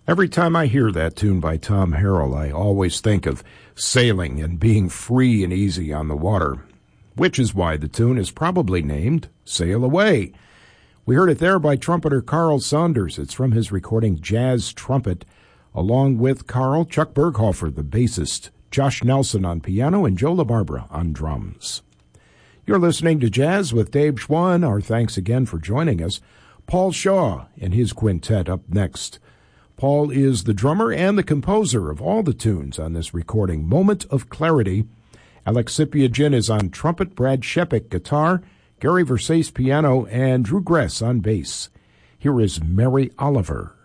Every time I hear that tune by Tom Harrell, I always think of sailing and being free and easy on the water, which is why the tune is probably named Sail Away. We heard it there by trumpeter Carl Saunders. It's from his recording Jazz Trumpet, along with Carl, Chuck Berghofer, the bassist, Josh Nelson on piano, and Joe LaBarbera on drums. You're listening to Jazz with Dave Schwann. Our thanks again for joining us. Paul Shaw and his quintet up next. Paul is the drummer and the composer of all the tunes on this recording, Moment of Clarity. Alex Sipiagin is on trumpet, Brad Shepik guitar, Gary Versace piano, and Drew Gress on bass. Here is Mary Oliver.